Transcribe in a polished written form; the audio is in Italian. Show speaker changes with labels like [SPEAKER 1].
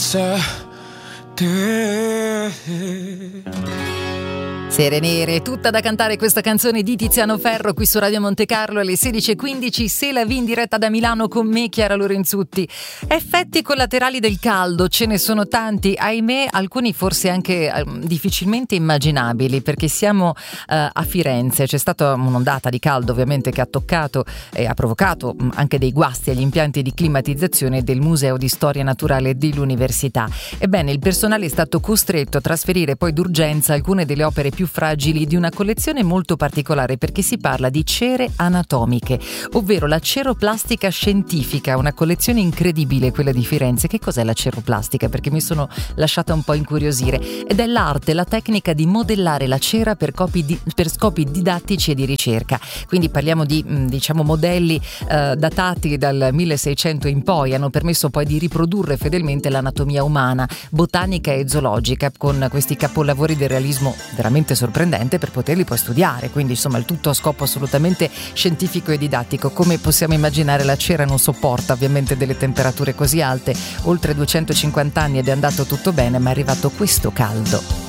[SPEAKER 1] senza te.
[SPEAKER 2] Sere nere, tutta da cantare questa canzone di Tiziano Ferro qui su Radio Monte Carlo alle 16:15. Se la vi in diretta da Milano con me, Chiara Lorenzutti. Effetti collaterali del caldo, ce ne sono tanti, ahimè, alcuni forse anche difficilmente immaginabili, perché siamo a Firenze, c'è stata un'ondata di caldo ovviamente che ha toccato e ha provocato anche dei guasti agli impianti di climatizzazione del Museo di Storia Naturale dell'Università. Ebbene, il personale è stato costretto a trasferire poi d'urgenza alcune delle opere più fragili di una collezione molto particolare, perché si parla di cere anatomiche, ovvero la ceroplastica scientifica, una collezione incredibile quella di Firenze. Che cos'è la ceroplastica? Perché mi sono lasciata un po' incuriosire. Ed è l'arte, la tecnica di modellare la cera per scopi didattici e di ricerca. Quindi parliamo di modelli datati dal 1600 in poi, hanno permesso poi di riprodurre fedelmente l'anatomia umana, botanica e zoologica, con questi capolavori del realismo veramente sorprendente per poterli poi studiare. Quindi insomma il tutto a scopo assolutamente scientifico e didattico. Come possiamo immaginare, la cera non sopporta ovviamente delle temperature così alte, oltre 250 anni ed è andato tutto bene, ma è arrivato questo caldo.